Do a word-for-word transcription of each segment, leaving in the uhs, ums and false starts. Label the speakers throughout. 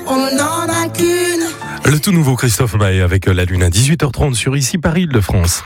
Speaker 1: on n'en a qu'une.
Speaker 2: Le tout nouveau Christophe Maé avec La Lune à dix-huit heures trente sur ici Paris-Île-de-France.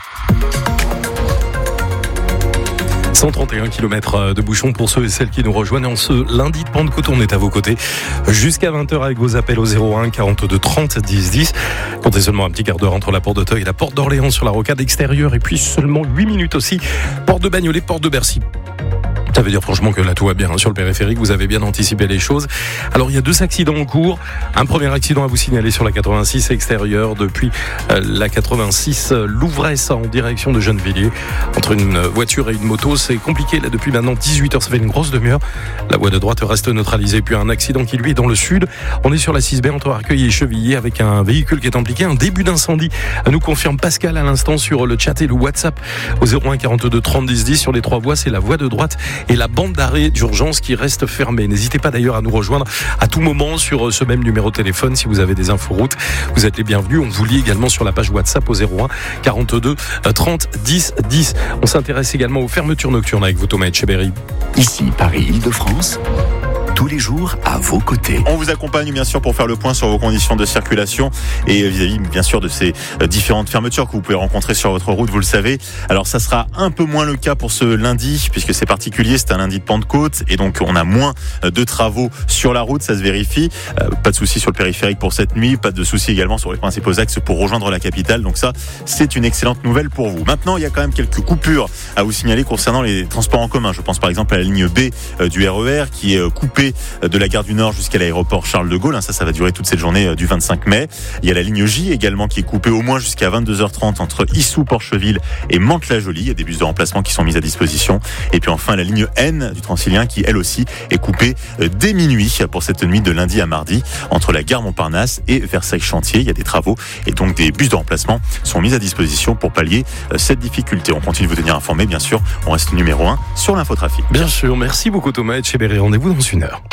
Speaker 2: cent trente et un kilomètres de bouchons pour ceux et celles qui nous rejoignent en ce lundi de Pentecôte. On est à vos côtés jusqu'à vingt heures avec vos appels au zéro un quarante-deux trente dix dix. Comptez seulement un petit quart d'heure entre la porte d'Auteuil et la porte d'Orléans sur la rocade extérieure, et puis seulement huit minutes aussi porte de Bagnolet, porte de Bercy. Ça veut dire franchement que là tout va bien, hein, sur le périphérique, vous avez bien anticipé les choses. Alors il y a deux accidents en cours. Un premier accident à vous signaler sur la quatre-vingt-six extérieure depuis euh, la quatre-vingt-six euh, Louvresse en direction de Gennevilliers. Entre une voiture et une moto, c'est compliqué là depuis maintenant dix-huit heures, ça fait une grosse demi-heure. La voie de droite reste neutralisée. Puis un accident qui lui est dans le sud. On est sur la six B entre Arcueil et Chevilliers avec un véhicule qui est impliqué. Un début d'incendie, nous confirme Pascal à l'instant sur le chat et le WhatsApp au zéro un quarante-deux trente dix dix. Sur les trois voies, c'est la voie de droite et la bande d'arrêt d'urgence qui reste fermée. N'hésitez pas d'ailleurs à nous rejoindre à tout moment sur ce même numéro de téléphone si vous avez des infos routes. Vous êtes les bienvenus. On vous lit également sur la page WhatsApp au zéro un quarante-deux trente dix dix. On s'intéresse également aux fermetures nocturnes avec vous, Thomas Etcheberry.
Speaker 3: Ici Paris-Île-de-France. Tous les jours à vos côtés.
Speaker 4: On vous accompagne bien sûr pour faire le point sur vos conditions de circulation et vis-à-vis bien sûr de ces différentes fermetures que vous pouvez rencontrer sur votre route, vous le savez. Alors ça sera un peu moins le cas pour ce lundi puisque c'est particulier, c'est un lundi de Pentecôte et donc on a moins de travaux sur la route, ça se vérifie. Euh, pas de soucis sur le périphérique pour cette nuit, pas de soucis également sur les principaux axes pour rejoindre la capitale. Donc ça, c'est une excellente nouvelle pour vous. Maintenant, il y a quand même quelques coupures à vous signaler concernant les transports en commun. Je pense par exemple à la ligne B du R E R qui est coupée de la gare du Nord jusqu'à l'aéroport Charles de Gaulle. Ça, ça va durer toute cette journée du vingt-cinq mai. Il y a la ligne J également qui est coupée au moins jusqu'à vingt-deux heures trente entre Issou, Porcheville et Mantes-la-Jolie. Il y a des bus de remplacement qui sont mis à disposition. Et puis enfin, la ligne N du Transilien qui, elle aussi, est coupée dès minuit pour cette nuit de lundi à mardi entre la gare Montparnasse et Versailles-Chantier. Il y a des travaux et donc des bus de remplacement sont mis à disposition pour pallier cette difficulté. On continue de vous tenir informé, bien sûr. On reste numéro un sur l'infotrafic.
Speaker 2: Bien sûr. Merci beaucoup, Thomas Etcheberry. Rendez-vous dans une heure.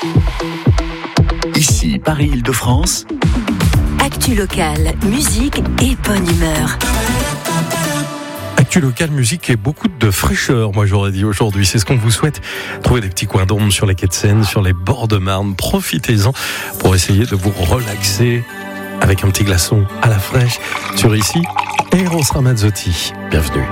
Speaker 3: Ici Paris-Île-de-France.
Speaker 5: Actu locale, musique et bonne humeur.
Speaker 2: Actu locale, musique et beaucoup de fraîcheur, moi j'aurais dit aujourd'hui. C'est ce qu'on vous souhaite. Trouver des petits coins d'ombre sur les quais de Seine, sur les bords de Marne. Profitez-en pour essayer de vous relaxer avec un petit glaçon à la fraîche sur ici Eros Ramazzotti. Bienvenue.